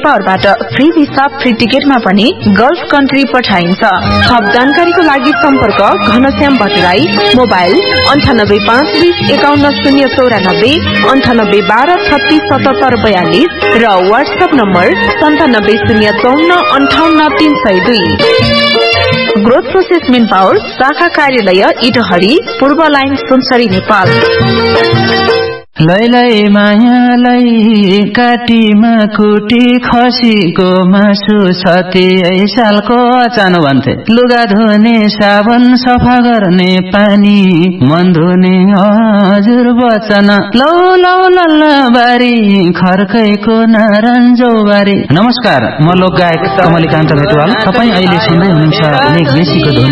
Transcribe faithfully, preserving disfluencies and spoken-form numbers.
पावरबाट free visa free टिकटमा पनि golf country पठाइन्छ। थप जानकारीको लागि सम्पर्क घनश्याम भट्टराई, मोबाइल अन्ठानब्बे पाँच बीस एकाउन्न शून्य चौरानब्बे अन्ठानब्बे बाह्र छत्तीस सतहत्तर बयालिस र वाट्सएप नम्बर सन्तानब्बे शून्य चौन्न अन्ठाउन्न तीन सय दुई। ग्रोथ प्रोसेस मेन पावर शाखा कार्यालय इटहरी, पूर्व लाइन सुनसरी, नेपाल। लै लै मायालाई काटीमा कुटी खसीको मासु छती सालको अचानो भन्थे। लुगा धुने साबन सफा गर्ने पानी मन धुने हजुर वचन लौ लौ लल्ला बारी खर्कैको नारायणजौ बारी। नमस्कार, म लोक गायक कमलिकान्त भेटवाल। तपाईँ अहिले सुन्दै हुनुहुन्छ मेघ मेसीको धुन